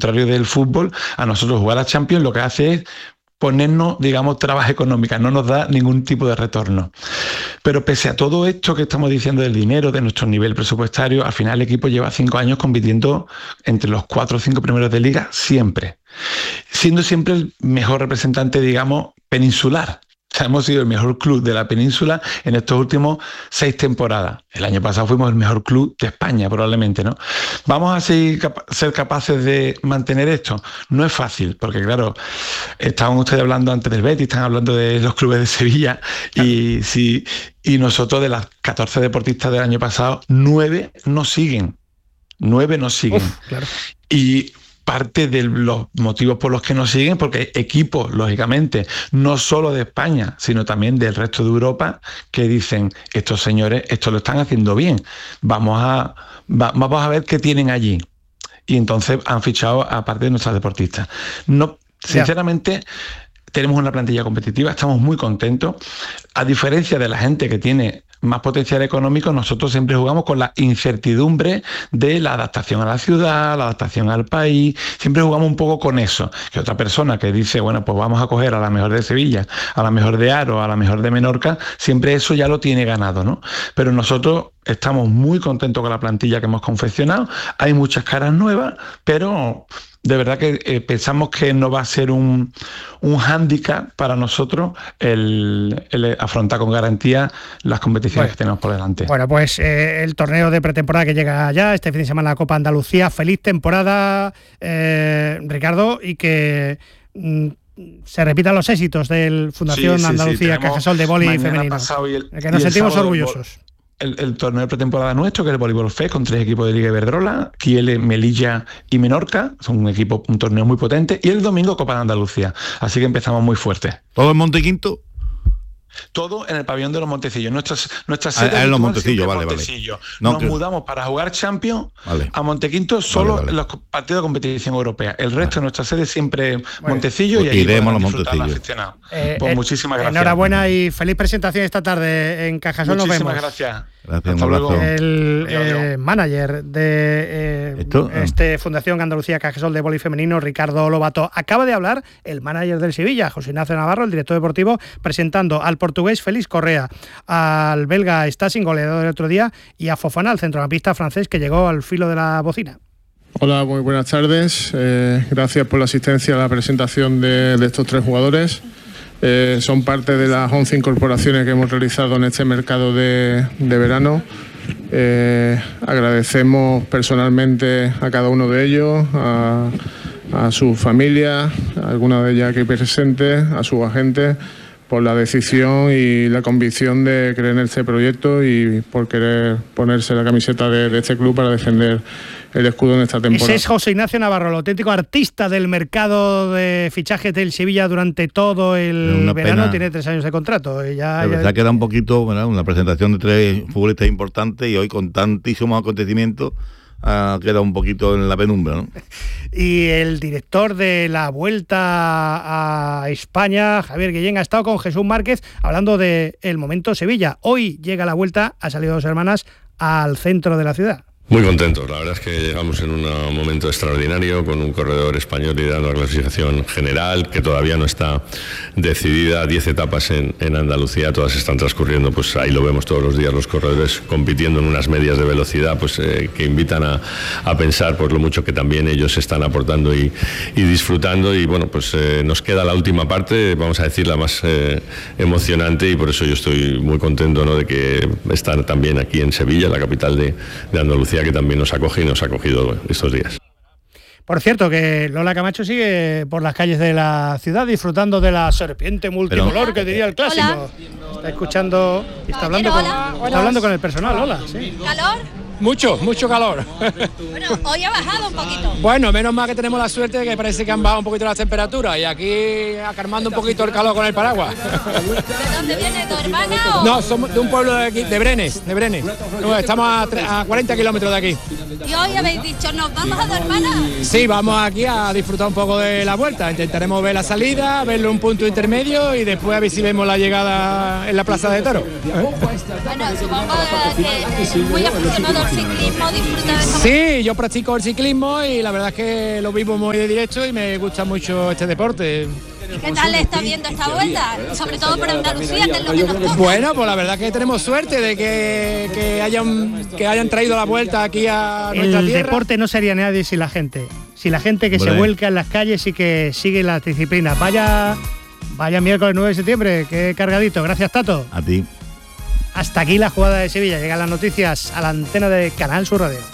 contrario del fútbol, a nosotros jugar a Champions lo que hace es ponernos, digamos, trabas económicas, no nos da ningún tipo de retorno. Pero pese a todo esto que estamos diciendo del dinero, de nuestro nivel presupuestario, al final el equipo lleva 5 años compitiendo entre los 4 o 5 primeros de liga siempre, siendo siempre el mejor representante, digamos, peninsular. O sea, hemos sido el mejor club de la península en estos últimos 6 temporadas. El año pasado fuimos el mejor club de España, probablemente, ¿no? ¿Vamos a ser capaces de mantener esto? No es fácil, porque claro, estaban ustedes hablando antes del Betis, están hablando de los clubes de Sevilla, y nosotros de las 14 deportistas del año pasado, 9 nos siguen. 9 nos siguen. Claro. Y parte de los motivos por los que nos siguen, porque equipos, lógicamente, no solo de España, sino también del resto de Europa, que dicen, estos señores, esto lo están haciendo bien, vamos a ver qué tienen allí. Y entonces han fichado a parte de nuestras deportistas. No, sinceramente, tenemos una plantilla competitiva, estamos muy contentos. A diferencia de la gente que tiene más potencial económico, nosotros siempre jugamos con la incertidumbre de la adaptación a la ciudad, la adaptación al país, siempre jugamos un poco con eso, que otra persona que dice, bueno, pues vamos a coger a la mejor de Sevilla, a la mejor de Aro, a la mejor de Menorca, siempre eso ya lo tiene ganado, ¿no? Pero nosotros estamos muy contentos con la plantilla que hemos confeccionado, hay muchas caras nuevas, pero de verdad que pensamos que no va a ser un hándicap para nosotros el afrontar con garantía las competiciones que tenemos por delante. Bueno, pues el torneo de pretemporada que llega ya, este fin de semana la Copa Andalucía, feliz temporada, Ricardo, y que se repitan los éxitos del Fundación Andalucía Cajasol de Vóley femenino, que nos sentimos orgullosos. El torneo de pretemporada nuestro, que es el Voleibol Fest, con 3 equipos de Liga Iberdrola, Kiel, Melilla y Menorca, son un torneo muy potente, y el domingo Copa de Andalucía, así que empezamos muy fuerte. ¿Todo en Montequinto? Todo en el pabellón de los Montecillos. Nuestra sede en los Montecillos, vale. Nos mudamos para jugar Champions a Montequinto solo en los partidos de competición europea. El resto de nuestra sede siempre Montecillo, y iremos a los Montecillos. Pues muchísimas gracias. Enhorabuena y feliz presentación esta tarde en Cajasol. Nos vemos. Gracias. Hasta luego. El manager de Fundación Andalucía Cajasol de Vóley femenino, Ricardo Lobato. Acaba de hablar el manager del Sevilla, José Ignacio Navarro, el director deportivo, presentando al portugués Félix Correa, al belga Stassin, goleador del otro día, y a Fofana, el centrocampista francés que llegó al filo de la bocina. Hola, muy buenas tardes. Gracias por la asistencia a la presentación de estos 3 jugadores. Son parte de las 11 incorporaciones que hemos realizado en este mercado de verano. Agradecemos personalmente a cada uno de ellos, a sus familias, a alguna de ellas aquí presentes, a sus agentes, por la decisión y la convicción de creer en este proyecto y por querer ponerse la camiseta de este club para defender el escudo en esta temporada. Ese es José Ignacio Navarro, el auténtico artista del mercado de fichajes del Sevilla durante todo el verano. Tiene 3 años de contrato. Y ya queda un poquito, ¿verdad? Una presentación de 3 futbolistas importantes, y hoy con tantísimos acontecimientos ha quedado un poquito en la penumbra, ¿no? Y el director de la Vuelta a España, Javier Guillén, ha estado con Jesús Márquez hablando del momento Sevilla. Hoy llega la Vuelta, ha salido 2 hermanas al centro de la ciudad. Muy contentos, la verdad es que llegamos en un momento extraordinario con un corredor español liderando la clasificación general, que todavía no está decidida, 10 etapas en Andalucía, todas están transcurriendo, pues ahí lo vemos todos los días, los corredores compitiendo en unas medias de velocidad, pues que invitan a pensar por lo mucho que también ellos están aportando y disfrutando, y bueno, pues nos queda la última parte, vamos a decir la más emocionante, y por eso yo estoy muy contento, ¿no?, de que estar también aquí en Sevilla, la capital de Andalucía, que también nos acoge y nos ha acogido estos días. Por cierto, que Lola Camacho sigue por las calles de la ciudad disfrutando de la serpiente multicolor, que diría el clásico. Hola. Está escuchando y está hablando con el personal. Hola. Sí. ¿Calor? Mucho calor. Bueno, hoy ha bajado un poquito. Bueno, menos mal que tenemos la suerte de que parece que han bajado un poquito las temperaturas, y aquí acarmando un poquito el calor con el paraguas. ¿De dónde viene tu hermana? No, somos de un pueblo de aquí, de Brenes. No, estamos a 40 kilómetros de aquí. Y hoy habéis dicho, ¿nos vamos a tu hermana? Sí, vamos aquí a disfrutar un poco de la Vuelta. Intentaremos ver la salida, verlo un punto intermedio, y después a ver si vemos la llegada en la Plaza de Toros. Bueno, supongo que es muy aficionado ciclismo, disfruta de esta Sí, yo practico el ciclismo y la verdad es que lo vivo muy de directo y me gusta mucho este deporte. ¿Qué tal le está viendo esta vuelta? Sobre todo por Andalucía, que es lo que nos toca. Bueno, pues la verdad que tenemos suerte de que hayan traído la vuelta aquí a nuestra tierra. El deporte no sería nadie sin la gente. Sin la gente que se vuelca en las calles y que sigue las disciplinas. Vaya miércoles 9 de septiembre, qué cargadito. Gracias, Tato. A ti. Hasta aquí la jugada de Sevilla. Llegan las noticias a la antena de Canal Sur Radio.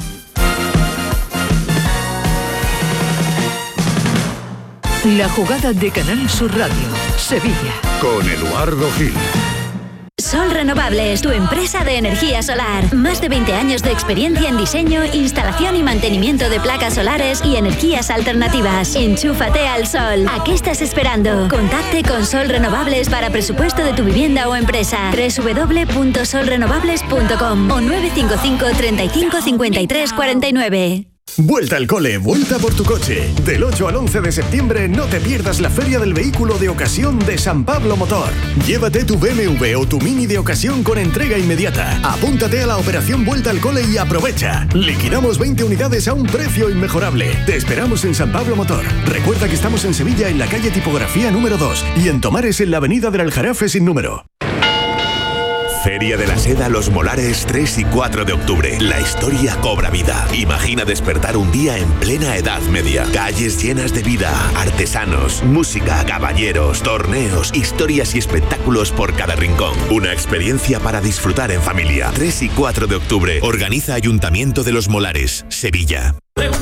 La jugada de Canal Sur Radio, Sevilla. Con Eduardo Gil. Sol Renovables, tu empresa de energía solar. Más de 20 años de experiencia en diseño, instalación y mantenimiento de placas solares y energías alternativas. Enchúfate al sol. ¿A qué estás esperando? Contacte con Sol Renovables para presupuesto de tu vivienda o empresa. www.solrenovables.com o 955 35 53 49. Vuelta al cole, vuelta por tu coche. Del 8 al 11 de septiembre no te pierdas la Feria del Vehículo de Ocasión de San Pablo Motor. Llévate tu BMW o tu Mini de ocasión con entrega inmediata. Apúntate a la operación Vuelta al Cole y aprovecha. Liquidamos 20 unidades a un precio inmejorable. Te esperamos en San Pablo Motor. Recuerda que estamos en Sevilla en la calle Tipografía número 2 y en Tomares en la avenida del Aljarafe sin número. Feria de la Seda Los Molares 3 y 4 de octubre. La historia cobra vida. Imagina despertar un día en plena Edad Media. Calles llenas de vida, artesanos, música, caballeros, torneos, historias y espectáculos por cada rincón. Una experiencia para disfrutar en familia. 3 y 4 de octubre. Organiza Ayuntamiento de Los Molares, Sevilla.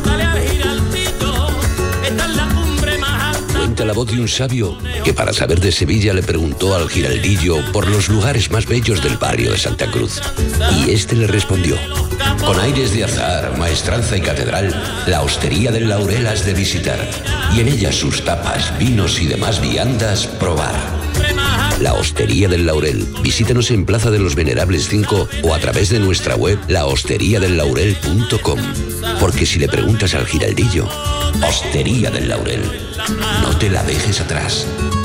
Cuenta la voz de un sabio que para saber de Sevilla le preguntó al giraldillo por los lugares más bellos del barrio de Santa Cruz. Y este le respondió: con aires de azar, maestranza y catedral, la Hostería del Laurel has de visitar, y en ella sus tapas, vinos y demás viandas probar. La Hostería del Laurel. Visítanos en Plaza de los Venerables 5 o a través de nuestra web lahosteriadellaurel.com. Porque si le preguntas al giraldillo, Hostería del Laurel, no te la dejes atrás.